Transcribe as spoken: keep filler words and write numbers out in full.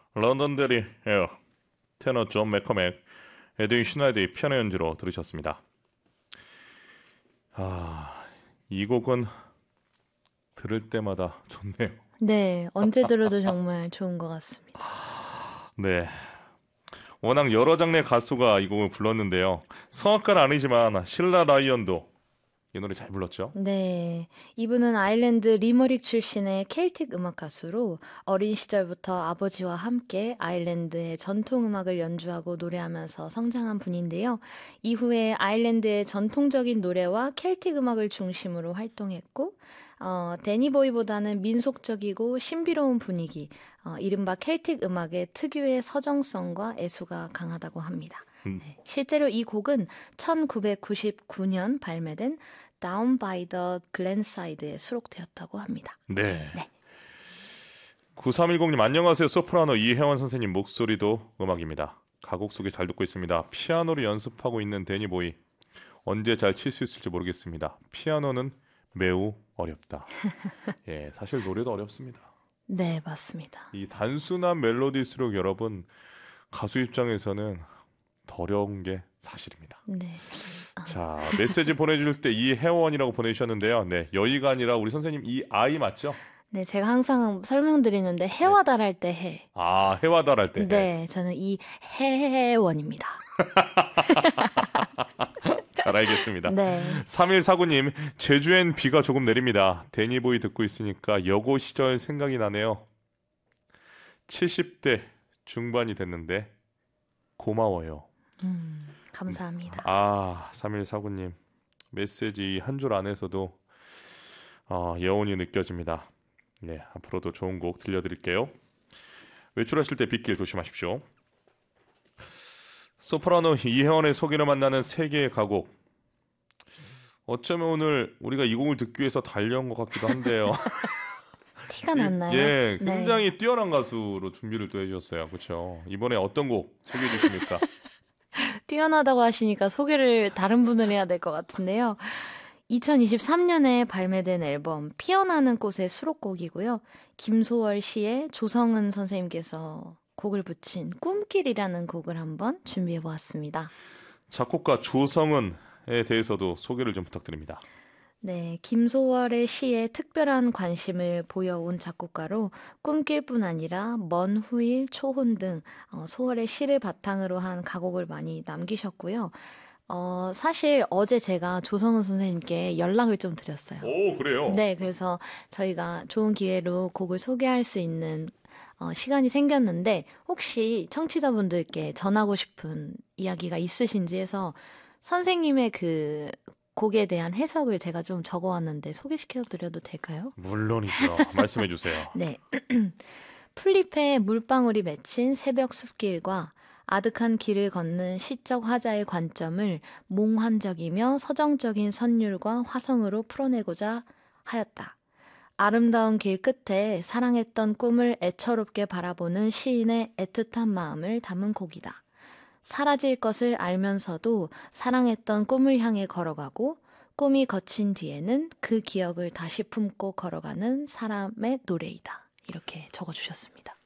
런던데리 에어, 테너 존 맥커맥, 에드윈 슈나이드의 피아노 연주로 들으셨습니다. 아, 이 곡은 들을 때마다 좋네요. 네, 언제 들어도 정말 좋은 것 같습니다. 네, 워낙 여러 장르의 가수가 이 곡을 불렀는데요. 성악가는 아니지만 실라 라이언도 이 노래 잘 불렀죠. 네, 이분은 아일랜드 리머릭 출신의 켈틱 음악 가수로 어린 시절부터 아버지와 함께 아일랜드의 전통 음악을 연주하고 노래하면서 성장한 분인데요. 이후에 아일랜드의 전통적인 노래와 켈틱 음악을 중심으로 활동했고, 어, 데니보이보다는 민속적이고 신비로운 분위기, 어, 이른바 켈틱 음악의 특유의 서정성과 애수가 강하다고 합니다. 음, 네, 실제로 이 곡은 천구백구십구 년 발매된 Down by the Glenside에 수록되었다고 합니다. 네. 네. 구삼일공님 안녕하세요. 소프라노 이혜원 선생님 목소리도 음악입니다. 가곡 소개 잘 듣고 있습니다. 피아노를 연습하고 있는 데니보이. 언제 잘 칠 수 있을지 모르겠습니다. 피아노는 매우 어렵다. 예, 사실 노래도 어렵습니다. 네, 맞습니다. 이 단순한 멜로디일수록 여러분 가수 입장에서는 더 어려운 게 사실입니다. 네. 자, 메시지 보내줄 때 이혜원이라고 보내주셨는데요. 네, 여의가 아니라 우리 선생님 이 아이 맞죠? 네, 제가 항상 설명드리는데 해와 달할 때 해. 아, 해와 달할 때 해. 네, 저는 이 해원입니다. 잘 알겠습니다. 네. 삼일사구님 제주엔 비가 조금 내립니다. 데니보이 듣고 있으니까 여고 시절 생각이 나네요. 칠십 대 중반이 됐는데 고마워요. 음, 감사합니다. 아, 삼일사구님 메시지 한 줄 안에서도 어, 여운이 느껴집니다. 네, 앞으로도 좋은 곡 들려드릴게요. 외출하실 때 빗길 조심하십시오. 소프라노 이혜원의 소개를 만나는 세계의 가곡. 어쩌면 오늘 우리가 이 곡을 듣기 위해서 달려온 것 같기도 한데요. 티가 났나요? 예, 네. 굉장히 뛰어난 가수로 준비를 또 해주셨어요. 그렇죠? 이번에 어떤 곡 소개해 주십니까? 뛰어나다고 하시니까 소개를 다른 분을 해야 될 것 같은데요. 이천이십삼 년에 발매된 앨범 피어나는 꽃의 수록곡이고요. 김소월 씨의 조성은 선생님께서 곡을 붙인 꿈길이라는 곡을 한번 준비해 보았습니다. 작곡가 조성은에 대해서도 소개를 좀 부탁드립니다. 네, 김소월의 시에 특별한 관심을 보여온 작곡가로 꿈길뿐 아니라 먼 후일, 초혼 등 어, 소월의 시를 바탕으로 한 가곡을 많이 남기셨고요. 어, 사실 어제 제가 조성은 선생님께 연락을 좀 드렸어요. 오, 그래요? 네, 그래서 저희가 좋은 기회로 곡을 소개할 수 있는 어, 시간이 생겼는데 혹시 청취자분들께 전하고 싶은 이야기가 있으신지 해서 선생님의 그 곡에 대한 해석을 제가 좀 적어왔는데 소개시켜드려도 될까요? 물론이죠. 말씀해 주세요. 네. 풀잎에 물방울이 맺힌 새벽 숲길과 아득한 길을 걷는 시적 화자의 관점을 몽환적이며 서정적인 선율과 화성으로 풀어내고자 하였다. 아름다운 길 끝에 사랑했던 꿈을 애처롭게 바라보는 시인의 애틋한 마음을 담은 곡이다. 사라질 것을 알면서도 사랑했던 꿈을 향해 걸어가고 꿈이 거친 뒤에는 그 기억을 다시 품고 걸어가는 사람의 노래이다. 이렇게 적어주셨습니다.